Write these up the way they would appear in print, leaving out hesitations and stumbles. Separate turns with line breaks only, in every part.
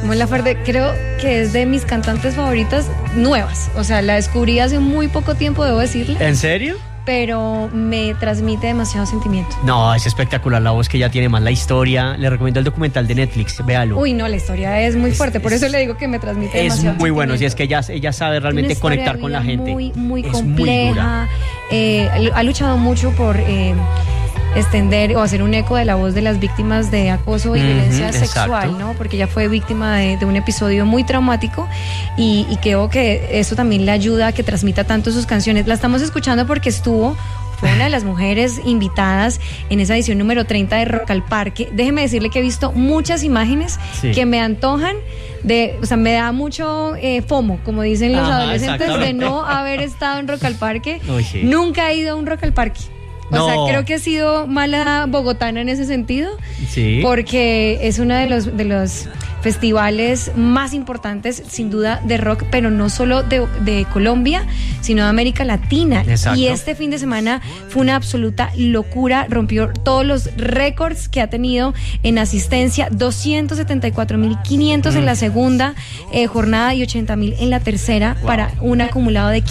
Mon Laferte creo que es de mis cantantes favoritas nuevas. O sea, la descubrí hace muy poco tiempo, debo decirle.
¿En serio?
Pero me transmite demasiado sentimiento.
No, es espectacular la voz que ella tiene, más la historia. Le recomiendo el documental de Netflix, véalo.
Uy, no, la historia es muy fuerte, por eso le digo que me transmite demasiado.
Es muy bueno, si es que ella sabe realmente conectar con la gente.
Muy compleja. Ha luchado mucho por extender o hacer un eco de la voz de las víctimas de acoso y violencia sexual, ¿no? Porque ella fue víctima de un episodio muy traumático y creo que eso también le ayuda a que transmita tanto sus canciones. La estamos escuchando porque fue una de las mujeres invitadas en esa edición número 30 de Rock al Parque. Déjeme decirle que he visto muchas imágenes que me antojan o sea, me da mucho FOMO, como dicen los adolescentes, de no haber estado en Rock al Parque.
Uy, sí.
Nunca he ido a un Rock al Parque. O sea, creo que he sido mala bogotana en ese sentido, porque es uno de los festivales más importantes, sin duda, de rock, pero no solo de Colombia, sino de América Latina.
Exacto.
Y este fin de semana fue una absoluta locura, rompió todos los récords que ha tenido en asistencia, 274.500 en la segunda jornada y 80.000 en la tercera, para un acumulado de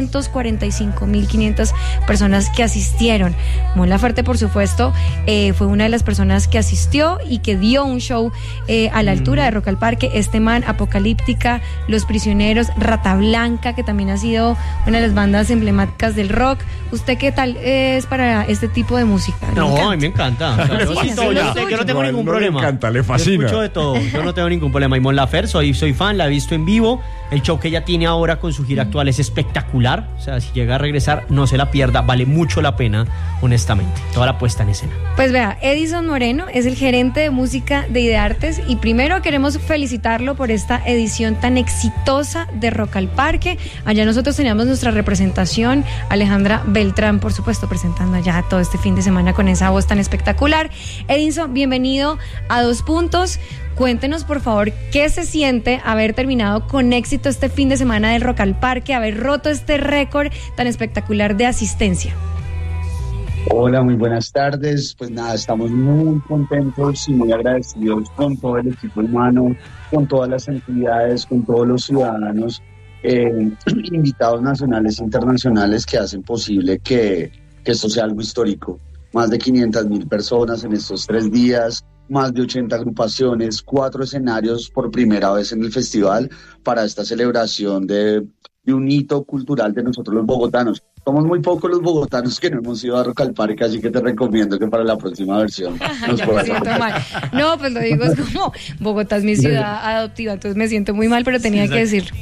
545.500 personas que asistieron. Mon Laferte, por supuesto, fue una de las personas que asistió y que dio un show a la altura de Rock al Parque. Este man, Apocalíptica, Los Prisioneros, Rata Blanca, que también ha sido una de las bandas emblemáticas del rock. ¿Usted qué tal es para este tipo de música?
No, a mí me encanta. O sea, yo no tengo ningún problema.
Me encanta, le fascina.
Yo escucho de todo, yo no tengo ningún problema. Y Mon Laferte, soy fan, la he visto en vivo. El show que ella tiene ahora con su gira actual es espectacular. O sea, si llega a regresar, no se la pierda. Vale mucho la pena, honestamente. Toda la puesta en escena.
Pues vea, Edison Moreno es el gerente de música de Ideartes y primero queremos felicitarlo por esta edición tan exitosa de Rock al Parque. Allá nosotros teníamos nuestra representación, Alejandra Beltrán, por supuesto, presentando allá todo este fin de semana con esa voz tan espectacular. Edison, bienvenido a Dos Puntos. Cuéntenos, por favor, qué se siente haber terminado con éxito este fin de semana del Rock al Parque, haber roto este récord tan espectacular de asistencia.
Hola, muy buenas tardes. Pues nada, estamos muy contentos y muy agradecidos con todo el equipo humano, con todas las entidades, con todos los ciudadanos, invitados nacionales e internacionales que hacen posible que esto sea algo histórico. Más de 500.000 personas en estos 3 días, más de 80 agrupaciones, 4 escenarios por primera vez en el festival para esta celebración de un hito cultural de nosotros los bogotanos. Somos muy pocos los bogotanos que no hemos ido a Rock al Parque, así que te recomiendo que para la próxima versión nos puedas acompañar.
No, pues lo digo, es como Bogotá es mi ciudad adoptiva, entonces me siento muy mal, pero tenía que decirlo.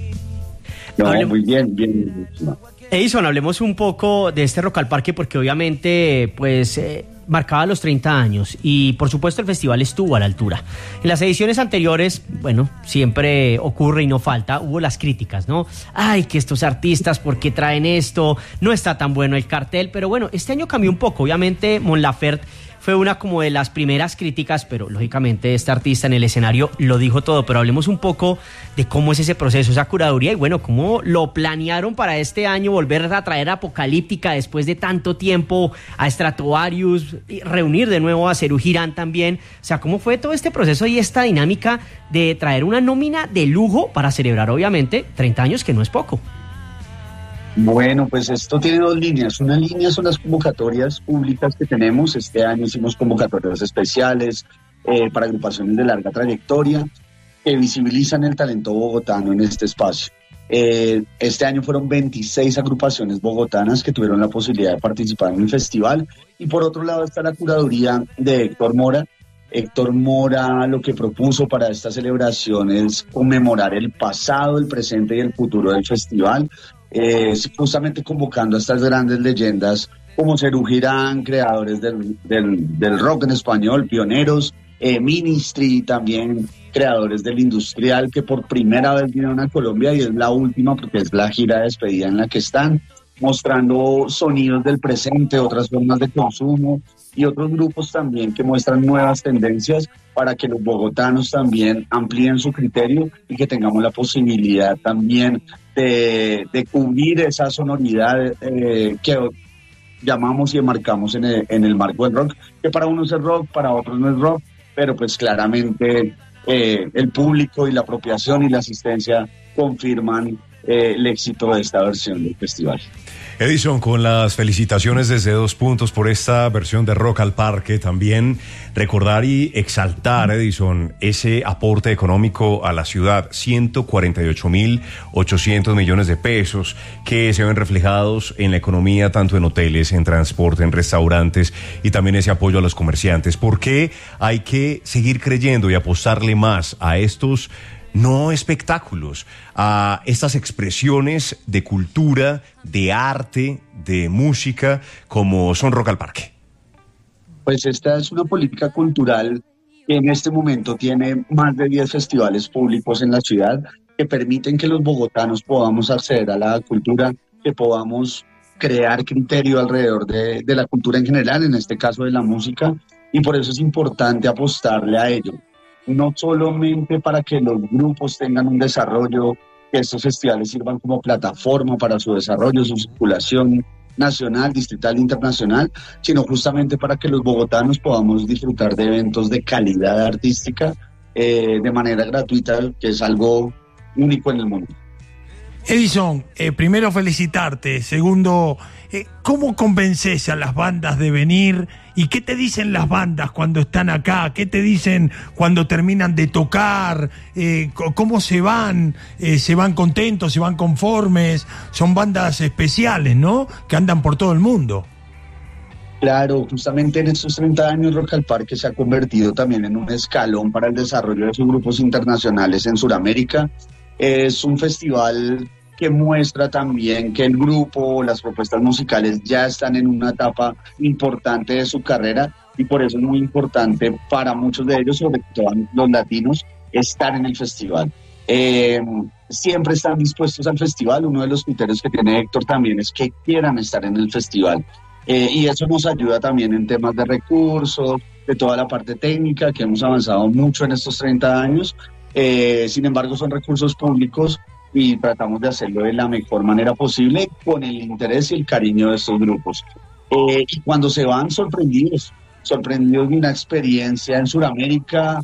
No, muy bien.
Edison, hablemos un poco de este Rock al Parque porque obviamente pues marcaba los 30 años y por supuesto el festival estuvo a la altura. En las ediciones anteriores, bueno, siempre ocurre y no falta, hubo las críticas, ¿no? Ay, que estos artistas, ¿por qué traen esto? No está tan bueno el cartel, pero bueno, este año cambió un poco. Obviamente Mon Laferte fue una como de las primeras críticas, pero lógicamente este artista en el escenario lo dijo todo. Pero hablemos un poco de cómo es ese proceso, esa curaduría y bueno, cómo lo planearon para este año, volver a traer a Apocalíptica después de tanto tiempo, a Stratovarius, y reunir de nuevo a Serú Girán también. O sea, cómo fue todo este proceso y esta dinámica de traer una nómina de lujo para celebrar obviamente 30 años, que no es poco.
Bueno, pues esto tiene 2 líneas. Una línea son las convocatorias públicas que tenemos. Este año hicimos convocatorias especiales para agrupaciones de larga trayectoria que visibilizan el talento bogotano en este espacio. Este año fueron 26 agrupaciones bogotanas que tuvieron la posibilidad de participar en el festival. Y por otro lado está la curaduría de Héctor Mora. Héctor Mora lo que propuso para esta celebración es conmemorar el pasado, el presente y el futuro del festival. Justamente convocando a estas grandes leyendas como Serú Girán, creadores del rock en español, pioneros, Ministry, también creadores del industrial que por primera vez vinieron a Colombia y es la última porque es la gira de despedida en la que están, mostrando sonidos del presente, otras formas de consumo y otros grupos también que muestran nuevas tendencias para que los bogotanos también amplíen su criterio y que tengamos la posibilidad también de cubrir esa sonoridad que llamamos y enmarcamos en el marco del rock, que para unos es rock, para otros no es rock, pero pues claramente el público y la apropiación y la asistencia confirman el éxito de esta versión del festival.
Edison, con las felicitaciones desde 2 puntos por esta versión de Rock al Parque, también recordar y exaltar, Edison, ese aporte económico a la ciudad, 148.800 millones de pesos que se ven reflejados en la economía, tanto en hoteles, en transporte, en restaurantes, y también ese apoyo a los comerciantes. ¿Por qué hay que seguir creyendo y apostarle más a estos no espectáculos, a estas expresiones de cultura, de arte, de música, como son Rock al Parque?
Pues esta es una política cultural que en este momento tiene más de 10 festivales públicos en la ciudad que permiten que los bogotanos podamos acceder a la cultura, que podamos crear criterio alrededor de la cultura en general, en este caso de la música, y por eso es importante apostarle a ello. No solamente para que los grupos tengan un desarrollo, que estos festivales sirvan como plataforma para su desarrollo, su circulación nacional, distrital e internacional, sino justamente para que los bogotanos podamos disfrutar de eventos de calidad artística de manera gratuita, que es algo único en el mundo.
Edison, primero felicitarte. Segundo, ¿cómo convences a las bandas de venir? ¿Y qué te dicen las bandas cuando están acá? ¿Qué te dicen cuando terminan de tocar? ¿Cómo se van? ¿Se van contentos? ¿Se van conformes? Son bandas especiales, ¿no? Que andan por todo el mundo.
Claro, justamente en estos 30 años Rock al Parque se ha convertido también en un escalón para el desarrollo de sus grupos internacionales en Sudamérica. Es un festival que muestra también que el grupo, las propuestas musicales ya están en una etapa importante de su carrera, y por eso es muy importante para muchos de ellos, sobre todo los latinos, estar en el festival. Siempre están dispuestos al festival. Uno de los criterios que tiene Héctor también es que quieran estar en el festival, y eso nos ayuda también en temas de recursos, de toda la parte técnica, que hemos avanzado mucho en estos 30 años. Sin embargo, son recursos públicos y tratamos de hacerlo de la mejor manera posible, con el interés y el cariño de estos grupos. Y cuando se van, sorprendidos de una experiencia en Sudamérica,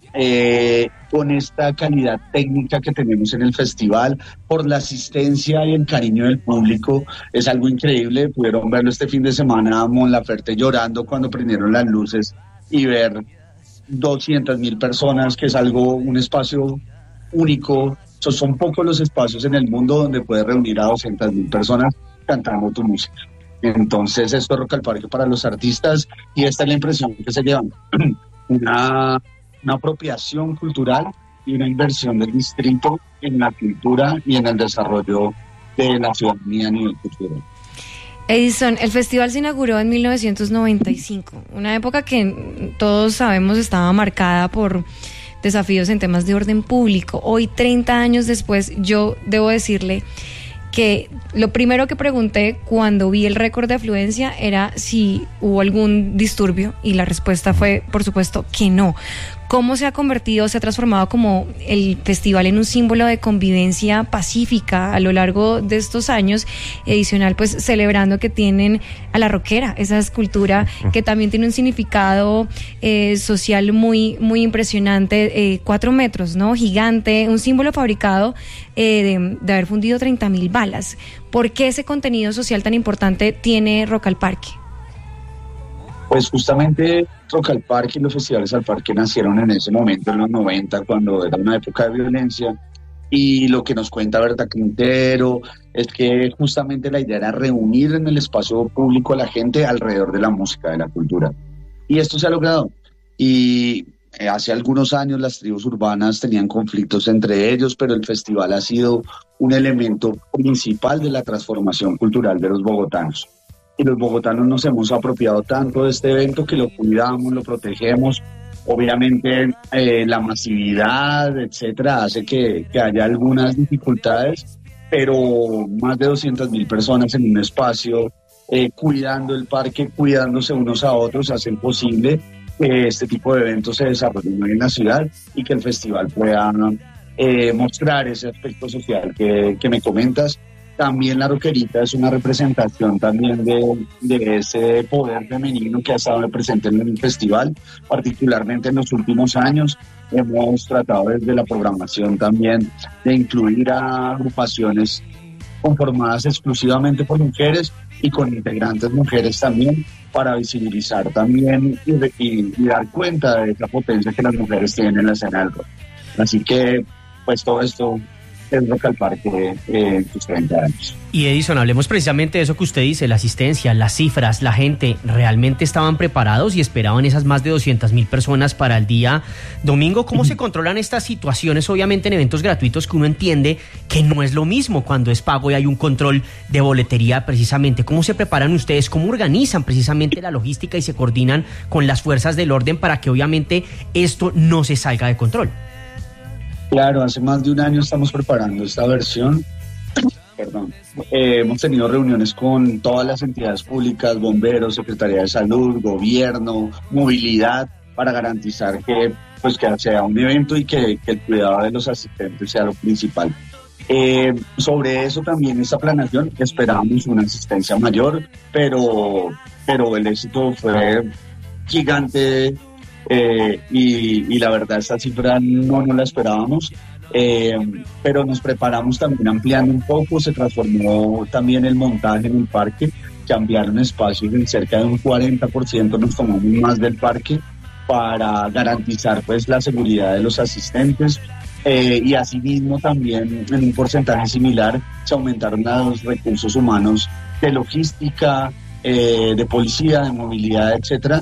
con esta calidad técnica que tenemos en el festival, por la asistencia y el cariño del público. Es algo increíble. Pudieron verlo este fin de semana a Mon Laferte llorando cuando prendieron las luces, y ver 200.000 personas, que es un espacio único. Son pocos los espacios en el mundo donde puedes reunir a 200.000 personas cantando tu música. Entonces, esto es Rock al Parque para los artistas, y esta es la impresión que se llevan. Una apropiación cultural y una inversión del distrito en la cultura y en el desarrollo de la ciudadanía a nivel cultural.
Edison, el festival se inauguró en 1995, una época que todos sabemos estaba marcada por desafíos en temas de orden público. Hoy, 30 años después, yo debo decirle que lo primero que pregunté cuando vi el récord de afluencia era si hubo algún disturbio, y la respuesta fue, por supuesto, que no. ¿Cómo se ha transformado como el festival en un símbolo de convivencia pacífica a lo largo de estos años? Adicional, pues celebrando que tienen a la rockera, esa escultura que también tiene un significado social muy, muy impresionante, 4 metros, ¿no? Gigante, un símbolo fabricado de haber fundido 30.000 balas. ¿Por qué ese contenido social tan importante tiene Rock al Parque?
Pues justamente Rock al Parque y los festivales al parque nacieron en ese momento, en los 90, cuando era una época de violencia, y lo que nos cuenta Berta Quintero es que justamente la idea era reunir en el espacio público a la gente alrededor de la música, de la cultura, y esto se ha logrado. Y hace algunos años las tribus urbanas tenían conflictos entre ellos, pero el festival ha sido un elemento principal de la transformación cultural de los bogotanos. Y los bogotanos nos hemos apropiado tanto de este evento que lo cuidamos, lo protegemos. Obviamente la masividad, etcétera, hace que haya algunas dificultades, pero más de 200.000 personas en un espacio, cuidando el parque, cuidándose unos a otros, hacen posible que este tipo de eventos se desarrollen en la ciudad y que el festival pueda mostrar ese aspecto social que me comentas. también la Roquerita es una representación también de ese poder femenino que ha estado presente en el festival, particularmente en los últimos años. Hemos tratado desde la programación también de incluir a agrupaciones conformadas exclusivamente por mujeres y con integrantes mujeres también, para visibilizar también y dar cuenta de esa potencia que las mujeres tienen en la escena del rock. Así que, pues todo esto es Rock al Parque en sus 30 años.
Y Edison, hablemos precisamente de eso que usted dice, la asistencia, las cifras, la gente, ¿realmente estaban preparados y esperaban esas más de 200,000 personas para el día domingo? ¿Cómo se controlan estas situaciones, obviamente en eventos gratuitos, que uno entiende que no es lo mismo cuando es pago y hay un control de boletería precisamente? ¿Cómo se preparan ustedes? ¿Cómo organizan precisamente la logística y se coordinan con las fuerzas del orden para que obviamente esto no se salga de control?
Claro, hace más de un año estamos preparando esta versión. Perdón. Hemos tenido reuniones con todas las entidades públicas, bomberos, Secretaría de Salud, gobierno, movilidad, para garantizar que sea un evento y que el cuidado de los asistentes sea lo principal. Sobre eso también, esta planeación, esperábamos una asistencia mayor, pero el éxito fue gigante. Y la verdad, esta cifra no la esperábamos, pero nos preparamos también ampliando un poco. Se transformó también el montaje en el parque, cambiaron espacios en cerca de un 40%, nos tomamos más del parque para garantizar pues la seguridad de los asistentes, y asimismo también en un porcentaje similar se aumentaron los recursos humanos de logística, de policía, de movilidad, etcétera.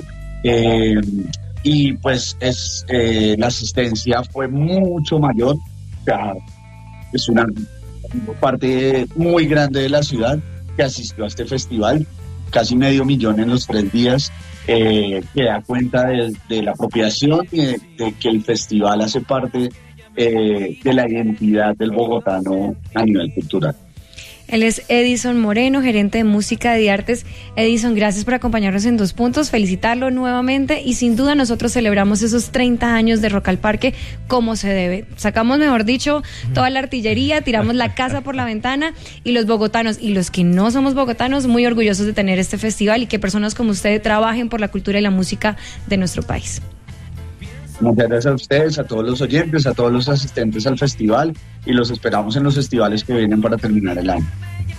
Y pues la asistencia fue mucho mayor. O sea, es una parte muy grande de la ciudad que asistió a este festival, casi 500,000 en los 3 días, que da cuenta de la apropiación y de que el festival hace parte de la identidad del bogotano a nivel cultural.
Él es Edison Moreno, gerente de música y artes. Edison, gracias por acompañarnos en 2 Puntos, felicitarlo nuevamente y sin duda nosotros celebramos esos 30 años de Rock al Parque como se debe. Sacamos, mejor dicho, toda la artillería, tiramos la casa por la ventana y los bogotanos y los que no somos bogotanos muy orgullosos de tener este festival y que personas como usted trabajen por la cultura y la música de nuestro país.
Muchas gracias a ustedes, a todos los oyentes, a todos los asistentes al festival y los esperamos en los festivales que vienen para terminar el año.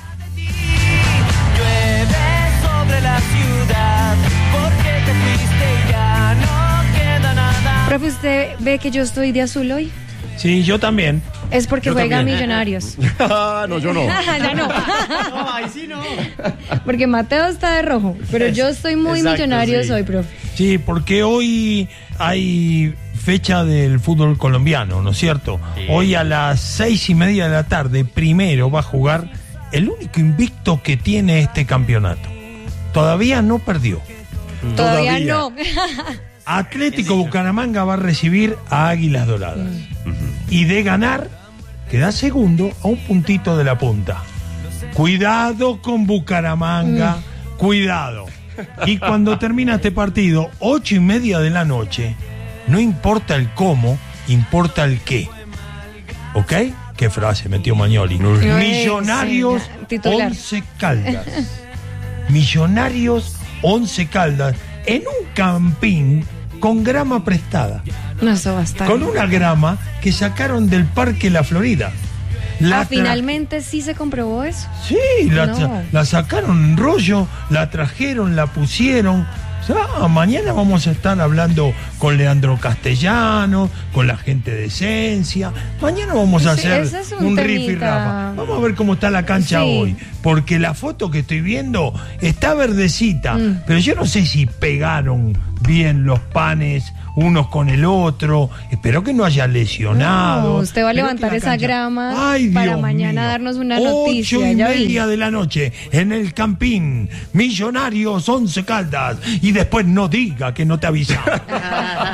Llueve sobre la ciudad, porque te fuiste y ya no queda nada.
Profe, ¿usted ve que yo estoy de azul hoy?
Sí, yo también.
Es porque juega Millonarios.
No, yo no.
Ya no.
No, ahí sí no.
Porque Mateo está de rojo, pero yo estoy muy
Exacto,
Millonarios
sí.
hoy, profe.
Sí, porque hoy hay fecha del fútbol colombiano, ¿no es cierto?
Sí.
Hoy a las 6:30 de la tarde, primero va a jugar el único invicto que tiene este campeonato. Todavía no perdió.
Todavía no.
Atlético Bucaramanga va a recibir a Águilas Doradas. Y de ganar, queda segundo a un puntito de la punta. Cuidado con Bucaramanga, cuidado. Y cuando termina este partido, 8:30 de la noche, no importa el cómo, importa el qué. ¿Ok? ¿Qué frase metió Magnoli? Millonarios,
sí, titular.
11 Caldas. Millonarios, 11 Caldas. En un campín con grama prestada.
No, eso va a estar.
Con una grama que sacaron del Parque La Florida.
Finalmente sí se comprobó eso.
Sí,
No.
la sacaron en rollo, la trajeron, la pusieron. O sea, mañana vamos a estar hablando con Leandro Castellano, con la gente de Esencia. Mañana vamos a hacer
ese es
un riff y
temita.
rafa. Vamos a ver cómo está la cancha
Sí.
hoy. Porque la foto que estoy viendo está verdecita. Pero yo no sé si pegaron bien los panes unos con el otro. Espero que no haya lesionado.
No, usted va a
Espero
levantar
que la
esa
cancha-
grama
Ay,
para
Dios
mañana
mío.
darnos una noticia.
8:30 de la noche en el Campín. Millonarios, 11 Caldas. Y después no diga que no te avisamos.